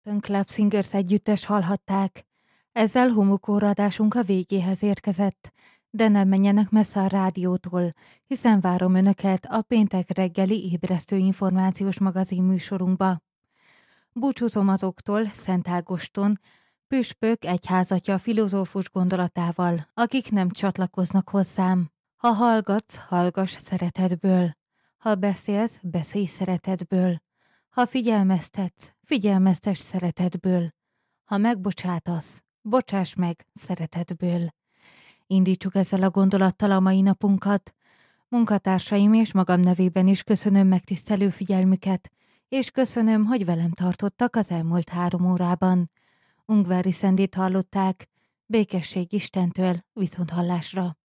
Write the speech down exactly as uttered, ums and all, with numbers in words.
Ten Club Singers együttes hallhatták. Ezzel homokóradásunk a végéhez érkezett, de nem menjenek messze a rádiótól, hiszen várom önöket a péntek reggeli ébresztő információs magazin műsorunkba. Búcsúzom azoktól Szent Ágoston, püspök egyházatja filozófus gondolatával, akik nem csatlakoznak hozzám. Ha hallgatsz, hallgass szeretetből. Ha beszélsz, beszélj szeretetből. Ha figyelmeztetsz, figyelmeztess szeretetből. Ha megbocsátasz, bocsáss meg szeretetből. Indítsuk ezzel a gondolattal a mai napunkat. Munkatársaim és magam nevében is köszönöm megtisztelő figyelmüket, és köszönöm, hogy velem tartottak az elmúlt három órában. Ungvári Szendét hallották, békesség Istentől, viszonthallásra.